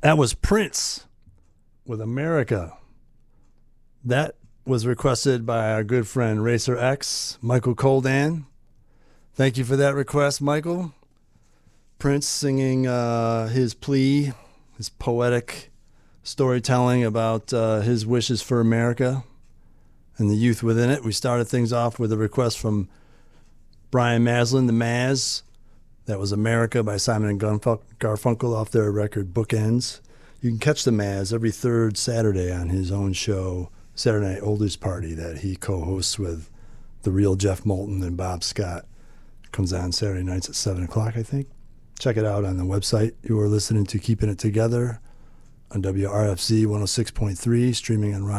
That was Prince with America. That was requested by our good friend Racer X, Michael Coldan. Thank you for that request, Michael. Prince singing his plea, his poetic storytelling about his wishes for America and the youth within it. We started things off with a request from Brian Maslin, the Maz. That was America by Simon and Garfunkel off their record Bookends. You can catch the Maz every third Saturday on his own show, Saturday Night Oldies Party, that he co-hosts with the real Jeff Moulton and Bob Scott. It comes on Saturday nights at 7 o'clock, I think. Check it out on the website. You are listening to Keeping It Together on WRFZ 106.3, streaming on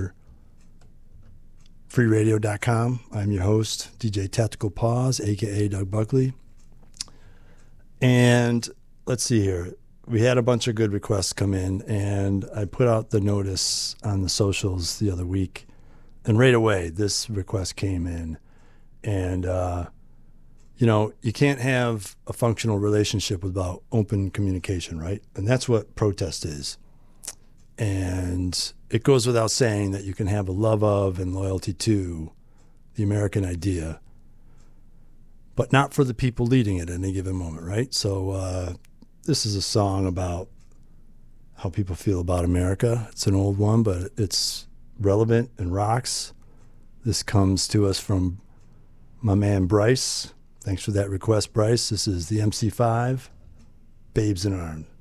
RochesterFreeRadio.com. I'm your host, DJ Tactical Pause, a.k.a. Doug Buckley. And let's see here. We had a bunch of good requests come in, and I put out the notice on the socials the other week. And right away, this request came in. And, you can't have a functional relationship without open communication, right? And that's what protest is. And it goes without saying that you can have a love of and loyalty to the American idea, but not for the people leading it at any given moment, right? So this is a song about how people feel about America. It's an old one, but it's relevant and rocks. This comes to us from my man Bryce. Thanks for that request, Bryce. This is the MC5, Babes in Arms.